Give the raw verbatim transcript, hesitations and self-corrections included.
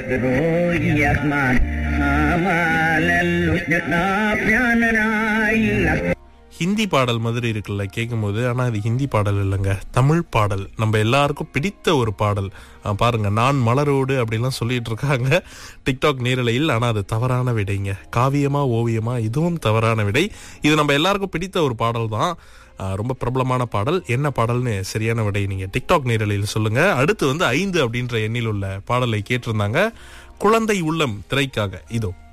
ஹிந்தி பாடல் மாதிரி இருக்குல்ல கேட்கும்போது, ஆனா அது ஹிந்தி பாடல் இல்லைங்க, தமிழ் பாடல். நம்ம எல்லாருக்கும் பிடித்த ஒரு பாடல். அஹ் பாருங்க, நான் மலரோடு அப்படிலாம் சொல்லிட்டு இருக்காங்க டிக்டாக் நேரலையில். ஆனா அது தவறான விடைங்க. காவியமா ஓவியமா, இதுவும் தவறான விடை. இது நம்ம எல்லாருக்கும் பிடித்த ஒரு பாடல் தான். அஹ் ரொம்ப பிரபலமான பாடல். என்ன பாடல்னு சரியான விடை நீங்க டிக்டாக் நேரலையில் சொல்லுங்க. அடுத்து வந்து ஐந்து அப்படின்ற எண்ணில் உள்ள பாடலை கேட்டிருந்தாங்க. குழந்தை உள்ளம் திரைக்காக இதோ.